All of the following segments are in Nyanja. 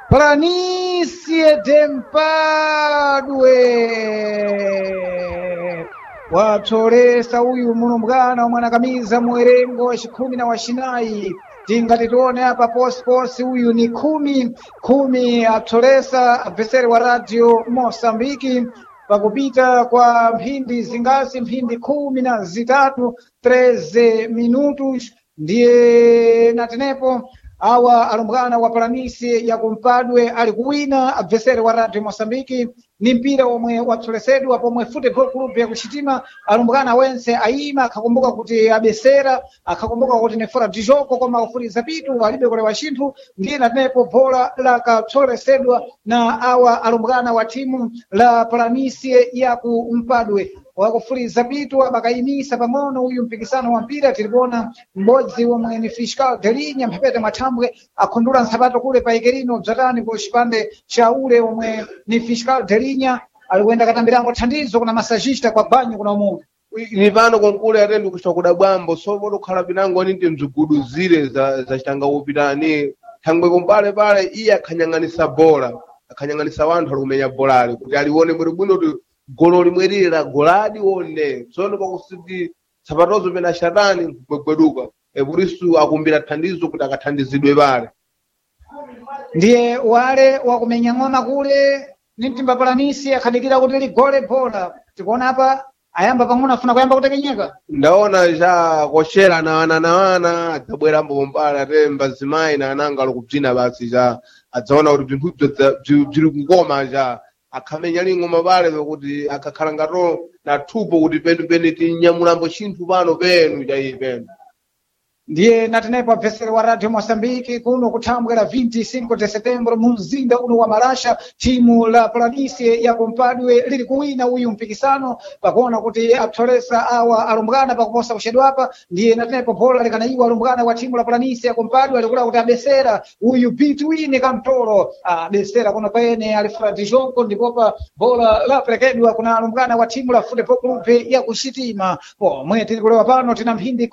Planície Dempadwe watsolesa uyu mulumbwana mwanakamiza mwerengo wa 14 tingati tione apa posi uyu ni kumi atsolesa abveseri wa radio Mosambiki pakupita kwa mphindi zingazi mphindi 13 13 minutos ndiye natenepo awa alumbwana wa Planície ya kumpadwe ali kuwina abveseri wa radio Mosambiki ni mpira omwe watsolesedwa pomwe Futebol Clube ya kuchitima alumbwana wense ayima akakumbuka kuti abesera akakumbuka kuti ni fora dijoko koma kufuriza pitu alibe kulewa chinthu ndiye natenepo bola lakatsolesedwa na awa alumbwana wa timu la Planície ya kumpadwe wakufuriza pitu abakayimisa pang'ono uyu mpikisano wa mpira tilikuona m'bodzi omwe ni Fiscal Delinya mphepete mwatambwe akhundula nsapato kule pa Ikerino bzatani ku chipande cha ule omwe ni Fiscal Delinya alikuenda katambirango thandizo kuna masajista kwa banyo kuna umungu ni pano konkule atendi kuchokuda bwambo sobo khala pinango niti mzuguduzire za chitanga upitani thangwe kumpale pale iye akhanyang'anisa bola akhanyang'anisa wanthu alikumenya bolali kuti alione bwino kuti golo limwerira goladi one tsono pakusiti sapatozo pena shatani gwegweduka eburisu akumbira thandizo kuti akathandizidwe pale ndiye wale wakumenya ng'oma kule ni mtimba Planície akhadikira kuti ligole bola tikuona apa ayamba pang'ono afuna kuyamba kutekenyeka ndaona ja koshera na wana adzabwera mbombala atemba zimayi na ananga alikubzina basi ja adzaona kuti bzinthu bziri kukoma ja akhamenya ling'oma pale kuti akakhala ngato na thupo kuti penipeni tinyamulambo chinthu pano penu chaiyi penu ndiye natenepo abveseri wa radio Mosambiki kuno kuthambwe la 25 de setembro mu mzinda uno wa Marasha timu la Planície ya kumpadwe lili kuwina uyu mpikisano pakuona kuti apsolesa awa alumbwana pakuposa kuchedwapa ndiye natenepo bola likanayiwa alumbwana wa timu la Planície ya kumpadwe alikula kuti abesera uyu Between Kantoro abesera kuno pene alifura dijoko ndipopa bola laperekedwa kuna alumbwana wa timu la Futebol Clube ya kuchitima pomwe tilikulewa pano tina mphindi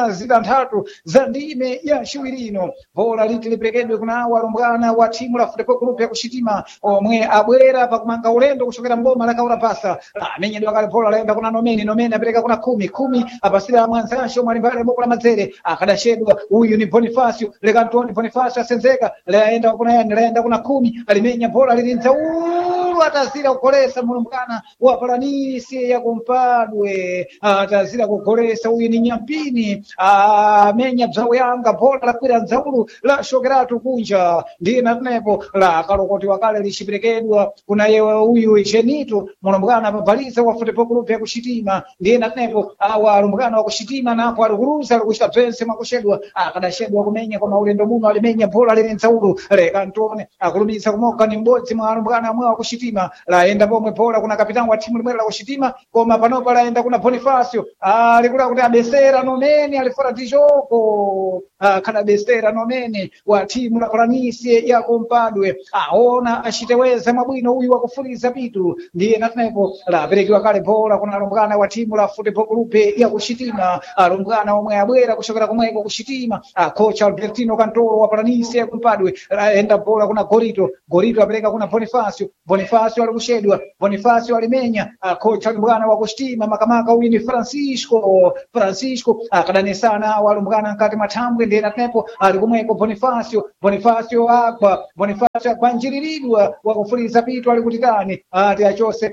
13 za ndime ya shiwirino bola liti liperekedwe kuna awa alumbwana wa timu la Futebol Clube ya kuchitima omwe abwera pakumanga ulendo kuchokera mboma la kaura pasa amenyedwa kale bola laenda kuna nomeni apereka kuna 10 apasira mwanzasho mwalimbale boko la madzere akadashedwa uyu ni Bonifacio lekantoni Bonifacio asenzeka laenda kuna 10 alimenya bola lilinza atazira kukolesa mulumbwana wa Planície ya kumpadwe atazira kukolesa uyu ni Nyampini amenya bzawu yanga bola lakwira nzaulu la shokeratu kunja ndiye natenepo la kalokoti wakale lichiperekedwa kuna yewe uyu Genito mulumbwana pabaliza wa Futebol Clube ya kuchitima ndiye natenepo awa alumbwana wa kuchitima napo alikuruza alikuchita bzense mwakushedwa akadashedwa kumenya kwa maulendo muno alimenya bola lili nzaulu lekantone akulumiza kumoka ni m'bodzi mwa alumbwana amwe wa kuchitima laenda pomwe bola kuna kapitani wa timu limwe la kuchitima koma panopa laenda kuna Bonifacio alikula kuti abesera nomeni alifora dijoko kana besera nomeni wa timu la Planície ya kumpadwe aona achiteweza mabwino uyu wakufuriza pitu ndiye natenepo laperekiwa kale bola kuna alumbwana wa timu la Futebol Clube ya kuchitima alumbwana omwe abwera kuchokera kumweko kuchitima kocha Albertino Kantoro wa Planície ya kumpadwe laenda bola kuna Gorito apereka kuna Bonifacio alikushedwa Bonifacio alimenya kocha alumbwana wa kuchitima makamaka uyu ni Francisco akadanisana walumbwana nkati mathambwe ndiye natenepo alikumweko Bonifacio akwa njiriridwa wakufuriza pitu alikutitani ati achose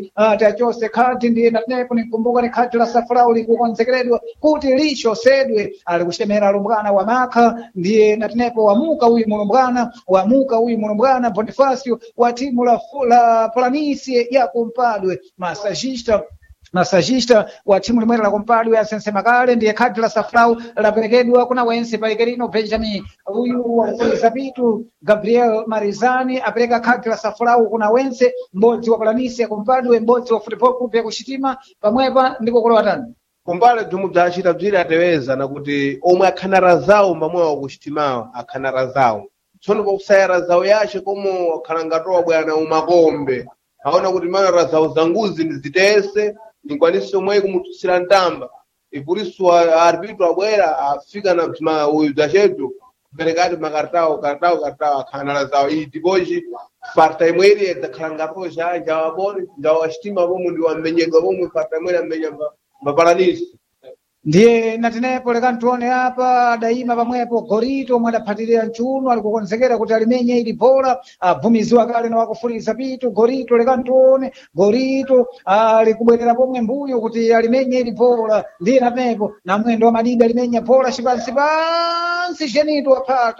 khadi ndiye natenepo nikumbuka ni khadi la safrau likukonzekeredwa kuti lichosedwe alikushemera alumbwana wa Maka ndiye natenepo wamuka uyu mulumbwana Bonifacio wa timu la Planície ya kumpadwe masajista wa timu limwera la kumpadwe asensema kale ndiye khadi la safrau laperekedwa kuna wense pa Ikerino Benjamin uyu wakufuriza pitu Gabriel Marizani apereka khadi la safrau kuna wense m'bodzi wa Planície ya kumpadwe m'bodzi wa Futebol Clube ya kuchitima pamwepa ndiko kulewa tani kumbale bzomwe bzachita bziri ateweza nakuti omwe akhanara zawo mbamwe wakuchitimawa akhanara zawo tsono pakusayara zawo yace komo akhala ngatowa bwana umakombe aona kuti mara zawo zanguzi ndizitese ndikwanise omwe kumutusira ntamba ipurisu arbitro abwera afika na uyu zachetu kuperekati makartawo kartawo akhanala zawo iyi tipoci farta imweri dzakhala ngatosha njawaboni njawachitima pomwe ndi wamenyedwa pomwe farta imweri amenya mapalanisi ndiye natinepo leka ntione apa daima pamwepo Gorito omwe adaphatirira mchuno ali kukonzekera kuti alimenye ili bhola abvumiziwa kale na wakufuriza pitu Gorito leka ntione Gorito ali kubwerera pomwe mbuyo kuti alimenye ili bhola ndiye natinepo na mwendo wa madidi alimenya bhola cipansipansi Genito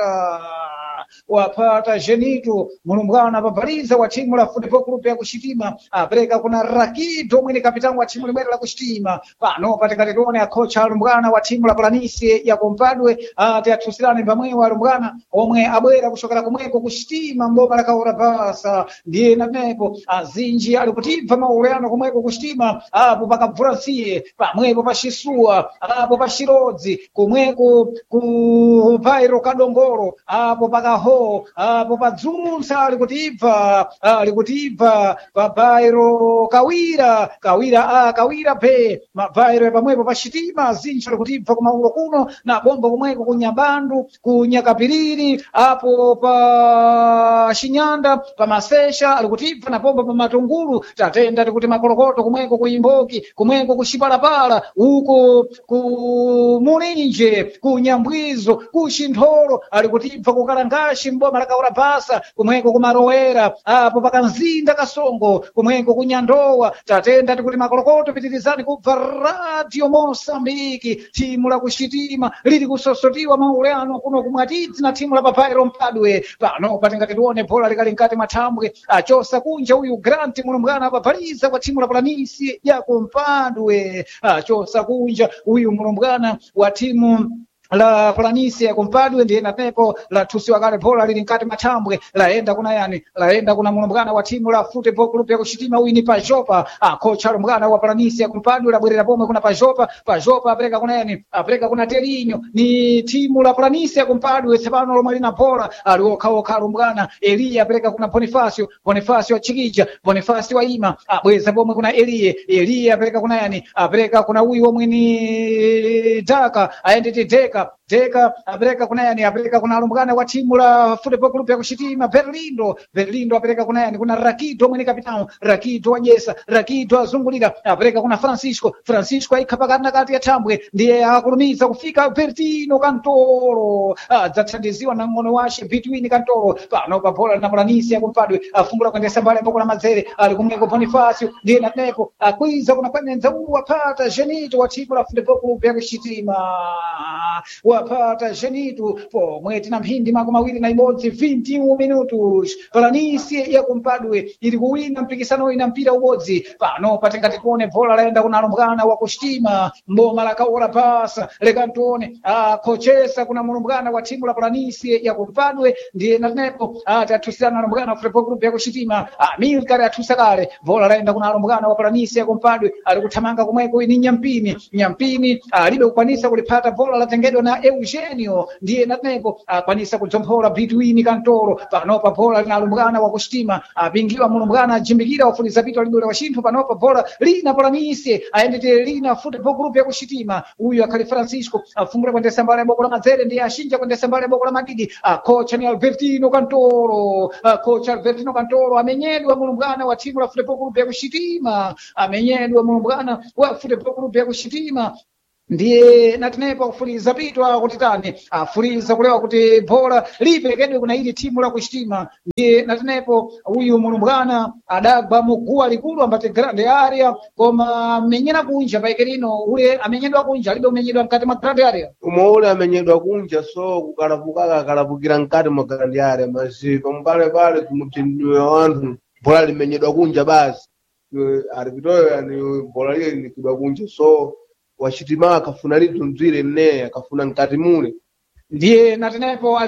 wapata Genito mulumbwana papaliza wa timu la Football Club ya Kushitima apereka kuna Rakido mwini kapitani wa timu limwera la Kushitima pano patikati tuone kocha alumbwana wa timu la Planície ya Kompadwe atiatusirani pamwe wa alumbwana omwe abwera kushokera kumweko Kushitima mboma la kaora pasa ndiye nanepo azinji ali kutimva mauleano kumweko Kushitima apo pakabvuransiye pamwepo pachisua apo pachirodzi kumweko ku Pairo Kadongoro apo pakaho apo padzunsa ali kutibva pabairo kawira pe mabairo pamwepo pachitima zinji ali kutibva kumaulo kuno na bombo kumweko kunyabandu kunyakapiriri apo pa Shinyanda pa Masesha ali kutibva na bombo pa Matungulu tatenda tikuti makolokoto kumweko kuimboki kumweko kushipalapala uko ku Mulinje kunyambwizo kushindoro ali kutibva kukalangashi mboma la kaora pasa kumweko kumarowera apo pakanzinda Kasongo kumweko kunyandowa tatenda tikuti makolokoto pitirizani kubva Radio Mosambiki timu la Kushitima lili kusosotiwa mauleano kuno kumwatidzi na timu la Papairo Mpadwe pano patingati tuone bhola likali nkati mathambwe achosa kunja uyu Grant mulumbwana papaliza kwa timu la Planície ya Kompadwe achosa kunja uyu mulumbwana wa timu la Planície ya Kompadwe ndiye natepo la tusiwa kale bhola lili nkati mathambwe laenda kuna mulumbwana wa timu la Football Club ya Kushitima uyu ni Pajopa kocha alumbwana wa Planície ya Kompadwe labwerera pomwe kuna Pajopa apereka kuna Terinho ni timu la Planície ya Kompadwe tsepano lomwe lina bhola aliwokhaokha alumbwana Elia apereka kuna Bonifacio achikija Bonifacio aima abweza pomwe kuna Elia apereka kuna uyu omwe ni Daka aendete Deka apereka kuna alumbwana wa timu la Football Club ya Kushitima Berlindo apereka kuna Rakido mwini kapitano Rakido wajesa Rakido azungulira apereka kuna Francisco aikapakana kati ya thambwe ndiye akulumiza kufika Bertino Kantoro dzathandiziwa na ngono washe between Kantoro pano pa bhola na Planície ya Kompadwe afungula kwendesa mbali mboko la mazere ali kumweko Bonifacio ndiye natepo akwiza kuna kwenenza wapata Genito wa timu la Football Club ya Kushitima wapata Genito pomwe tina mphindi makumi awiri na imodzi 21 minutos Planície ya Kompadwe ili kuwina mpikisano ina mpira ubodzi pano patingati tuone bhola laenda kuna alumbwana wa Kushitima mboma la kaora pasa leka tuone kochesa kuna mulumbwana wa timu la Planície ya Kompadwe ndiye natepo atatusana alumbwana wa Football Club ya Kushitima Milkare atusakale bhola laenda kuna alumbwana wa Planície ya Kompadwe ali kuthamanga kumweko ni Nyampini alibe kukwanisa kulipata bhola latengedwa na Eugenio ndiye natepo akwanisa kudzompola between Kantoro panopa bhola lina alumbwana wa Kushitima apingiwa mulumbwana ajimbikira wafuniza pito lidole wa shinthu panopa bhola lina Planície aendete lina Football Club ya Kushitima uyu akali Francisco afungula kwendesa mbali ya boko la mazere ndiye ashinja kwendesa mbali ya boko la madidi kocha ni Albertino Kantoro kocha Albertino Kantoro amenyedwa mulumbwana wa timu la Football Club ya Kushitima amenyedwa mulumbwana wa Football Club ya Kushitima ndiye natinepo kufuliza pitwa kuti tani afuliza kulewa kuti bhola liperekedwe kuna ili timu la Kushitima ndiye natinepo uyu mulumbwana adagwa muguwa likulu ambate grande area koma amenyera kunja paikerino ule amenyedwa kunja alibe umenyedwa mkati mwa grande area ule amenyedwa kunja so kukalapukira mkati mwa grande area masi pale kumutindwe wanthu bhola limenyedwa kunja basi arbitoyo yani bhola lile likidwa kunja so Washitima akafuna litu mzire nne akafuna mkati mule ndiye natinepo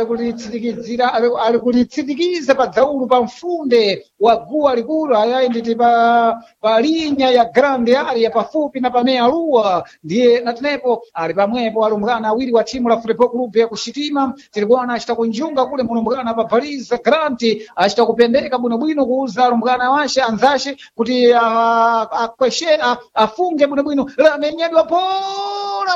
alikulitsirikiza pa dzaulu pa mfunde wa guwa likulu ayayendete pa linya ya grande area pafupi na pameya luwa ndiye natinepo ali pamwepo alumbwana awiri wa timu la Football Club ya Kushitima tilikuwana achita kunjunga kule mulumbwana papaliza Granti achita kupendeka bwinobwino kuuza alumbwana washe anzashe kuti afunge bwinobwino lamenyedwa bola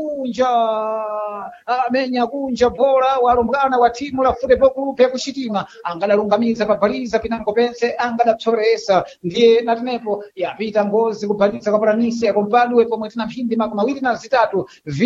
amenya kunja bola walumbwana wa timu la Football Club ya Kushitima angadalungamiza pabaliza pinango pense angadapsoresa ndiye natenepo yapita ngozi kubaliza kwa Paranisi ya Kompadwe pomwe tina mphindi mawiri na zitatu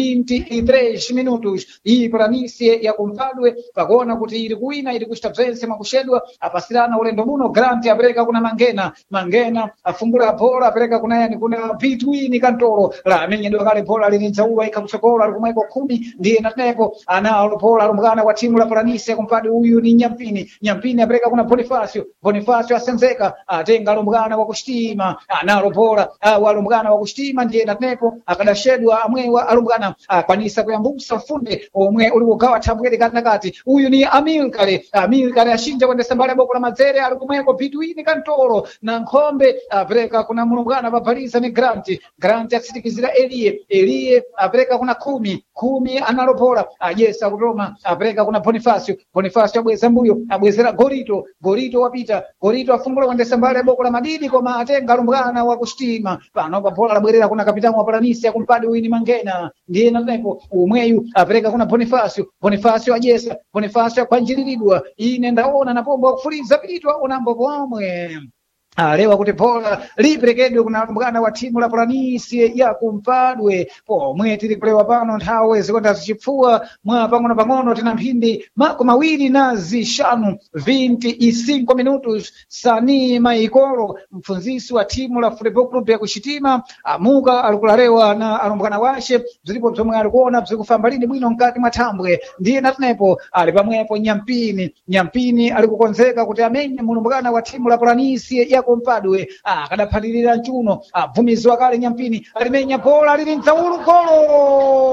23 minutos iyi Paranisi ya Kompadwe pakuona kuti ili kuwina ili kuchita bzense mwakushedwa apasirana ulendo muno Grant apereka kuna Mangena afungula bola apereka kuna yani kuna Between Kantoro la amenyedwa kale bola lilinzaua ikakusokola alikumweko 10 ndiye natenepo analo bola alumbwana wa timu la Paranisi ya Kompadwe huyu ni Nyampini apereka kuna Bonifacio asenzeka atenga alumbwana wa Kushitima analo bola walumbwana wa Kushitima ndiye natenepo akadashedwa amwewa alumbwana kwanisa kuyambusa funde omwe ulikugawa tambwele kati na kati huyu ni Amilkare ashinja kwenda sambale boko la Mazere alikumweko Between Kantoro na Nkombe apereka kuna mulumbwana papaliza ni Grant asitikizira Elie apereka kuna 10 analo bola ajesa kutoma apereka kuna Bonifacio abweza mbuyo abwezera Gorito wapita Gorito afungula kwenda sambale boko la Madidi koma atenga alumbwana wa Kushitima pano pa bola labwerera kuna kapitani wa Paranisi ya Kompadwe huyu ni Mangena ndiye natepo umweyu apereka kuna Bonifacio ajesa Bonifacio kwanjiliridwa ine ndaona na pombo kufuliza pitwa unambo pomwe lewa kuti bola liperekedwe kuna alumbwana wa timu la Paranisi ya Kompadwe pomwe tili kulewa pano nthawe zikonda zichipfuwa mwa pang'ono tina mphindi mawiri na zishanu 25 minutos Sani Maikolo mfunzisi wa timu la Football Club ya Kushitima amuka alikularewa na alumbwana washe zilipo zomwe alikuona zikufamba lini bwino mkati mwa thambwe ndiye natenepo ali pamwepo Nyampini alikukonzeka kuti amenye mulumbwana wa timu la Paranisi ya Kompadwe kadaphalirira mchuno bvumizwa kale Nyampini alimenya bola lilinzaulu golo